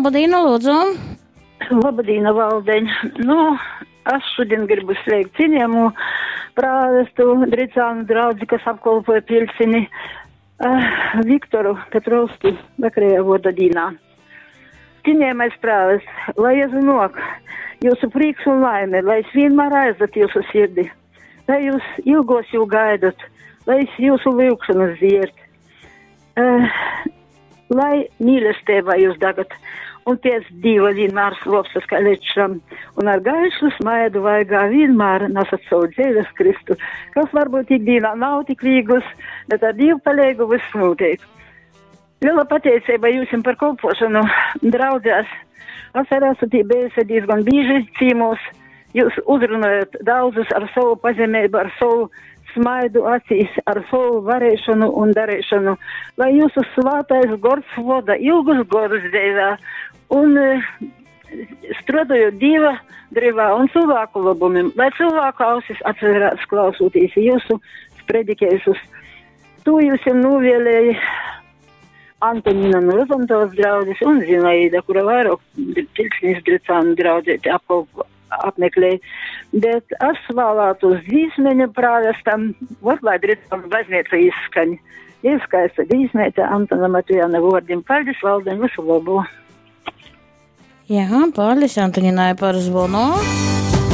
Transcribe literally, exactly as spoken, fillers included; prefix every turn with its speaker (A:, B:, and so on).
A: labadīna, lūdzu.
B: Labadīna, Valdeņ. Nu, es šodien gribu sveikt cienījamu prāvestu Dricānu draudzi, kas apkolpoja Piļsini, uh, Viktoru Petrovstu vakarējā voda dīnā. Cienījamais prāvest, lai iezinok jūsu prieks un laime, lai es vienmēr aizdat jūsu sirdi, lai jūs ilgos jau gaidat, lai es jūsu lūgšanas dzierd, uh, lai mīlestībā jūs dagat. Un pēc Dieva vienmēr slopstas kā lečam, un ar gaišu smaidu vaigā vienmēr nesat savu dzīves Kristu, kas varbūt ikdienā nav tik vīgls, bet ar Dievu palīgu viss notiek. Liela pateicība jūsim par kolpošanu draudzēs. Es arī esat bijusi diezgan bieži cīmos, jūs uzrunājat daudzus ar savu pazemību, ar savu smaidu acīs, ar savu varēšanu un darīšanu, lai jūsu svātais gors voda ilgus godus dzīvē, un strādājot Dieva drīvā un cilvēku labumiem, lai cilvēku ausis atcerās klausoties jūsu predikējusus. To jūs jau novēlēja Antonina no Rozantovas draudzes un Zinaida, kura vairāk Piļsnis Dricānu draudzēti apmeklēja. Bet es vēlētos dzīsmeņa prāvestam, var lai Dricānu baznīca izskaņa. Ieskaista dzīsmeņa Antona Matujāna vārdiem. Paldies, Valdeņ, visu labu!
A: Jā, paldies Antoninai par zvonu.